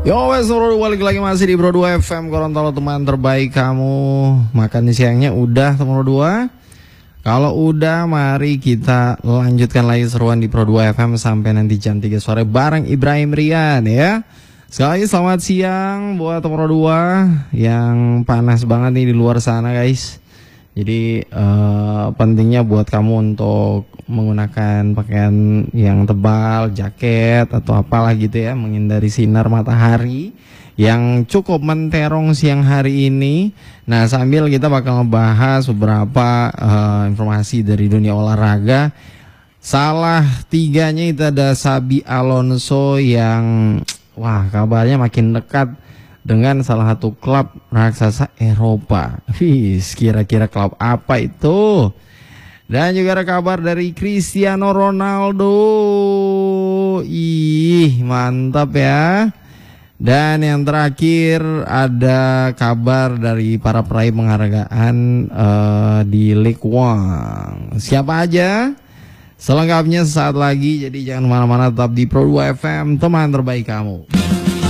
Yo wes, balik lagi masih di Pro 2 FM Gorontalo, teman terbaik kamu. Makan siangnya udah teman Pro 2? Kalau udah, mari kita lanjutkan lagi seruan di Pro 2 FM sampai nanti jam 3 sore bareng Ibrahim Rian ya. Sekali lagi selamat siang buat teman Pro 2 yang panas banget nih di luar sana guys. Jadi pentingnya buat kamu untuk menggunakan pakaian yang tebal, jaket atau apalah gitu ya, menghindari sinar matahari yang cukup menterong siang hari ini. Nah, sambil kita bakal ngebahas beberapa informasi dari dunia olahraga. Salah tiganya itu ada Xabi Alonso yang wah, kabarnya makin dekat dengan salah satu klub raksasa Eropa. Kira-kira klub apa itu? Dan juga ada kabar dari Cristiano Ronaldo. Mantap ya. Dan yang terakhir ada kabar dari para peraih penghargaan di Ligue 1. Siapa aja? Selengkapnya sesaat lagi. Jadi jangan kemana-mana, tetap di Pro 2 FM, teman terbaik kamu.